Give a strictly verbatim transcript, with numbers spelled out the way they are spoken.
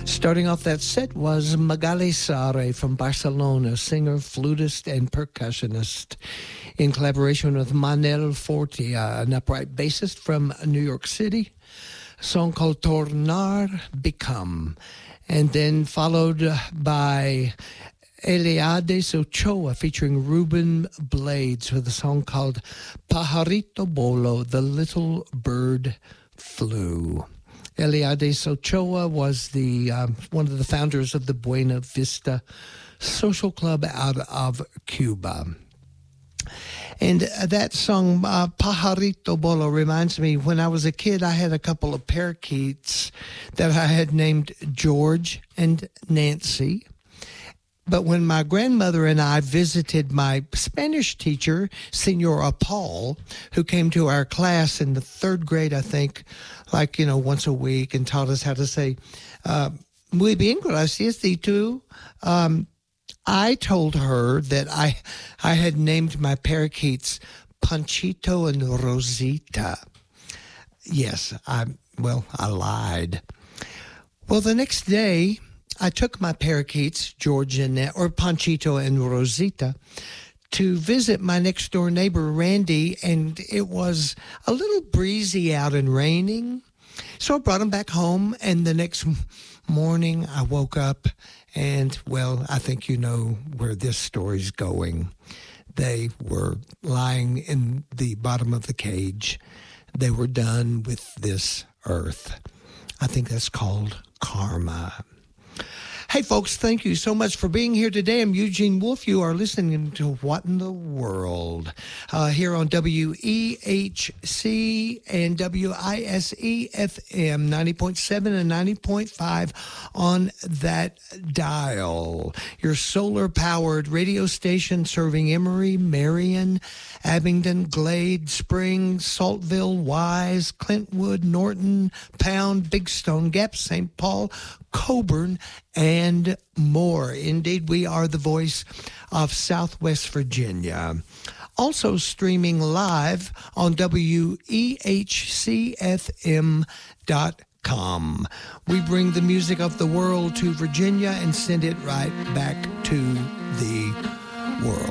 Starting off that set was Magali Sare from Barcelona, singer, flutist, and percussionist, in collaboration with Manel Forti, an upright bassist from New York City. A song called Tornar Become, and then followed by Eliades Ochoa featuring Ruben Blades with a song called Pajarito Bolo, The Little Bird Flew. Eliades Ochoa was the um, one of the founders of the Buena Vista Social Club out of Cuba. And that song, uh, Pajarito Bolo, reminds me, when I was a kid, I had a couple of parakeets that I had named George and Nancy. But when my grandmother and I visited my Spanish teacher, Senora Paul, who came to our class in the third grade, I think, like, you know, once a week, and taught us how to say, uh, muy bien, gracias, y tú. Um, I told her that I, I had named my parakeets Panchito and Rosita. Yes, I, well, I lied. Well, the next day, I took my parakeets, George and, or Panchito and Rosita, to visit my next door neighbor, Randy, and it was a little breezy out and raining. So I brought them back home, and the next morning I woke up, and, well, I think you know where this story's going. They were lying in the bottom of the cage. They were done with this earth. I think that's called karma. Hey, folks, thank you so much for being here today. I'm Eugene Wolf. You are listening to What in the World uh, here on W E H C and W I S E F M ninety point seven and ninety point five on that dial. Your solar-powered radio station serving Emory, Marion, Abingdon, Glade, Springs, Saltville, Wise, Clintwood, Norton, Pound, Big Stone Gap, Saint Paul, Coburn, and more. Indeed, we are the voice of Southwest Virginia. Also streaming live on W E H C F M dot com. We bring the music of the world to Virginia and send it right back to the world.